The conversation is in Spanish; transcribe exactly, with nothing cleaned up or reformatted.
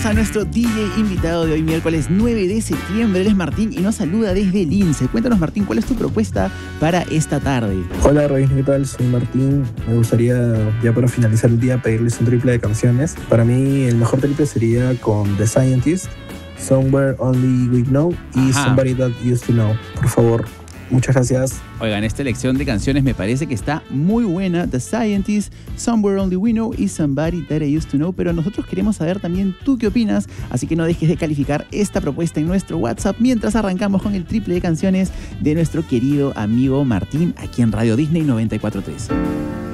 A nuestro D J invitado de hoy, miércoles nueve de septiembre. Él es Martín y nos saluda desde Lince. Cuéntanos, Martín, ¿cuál es tu propuesta para esta tarde? Hola, Robin, ¿qué tal? Soy Martín. Me gustaría, ya para finalizar el día, pedirles un triple de canciones. Para mí, el mejor triple sería con The Scientist, Somewhere Only We Know y Ajá. Somebody That Used to Know. Por favor, muchas gracias. Oigan, esta elección de canciones me parece que está muy buena. The Scientist, Somewhere Only We Know y Somebody That I Used to Know. Pero nosotros queremos saber también tú qué opinas. Así que no dejes de calificar esta propuesta en nuestro WhatsApp mientras arrancamos con el triple de canciones de nuestro querido amigo Martín aquí en Radio Disney noventa y cuatro punto tres.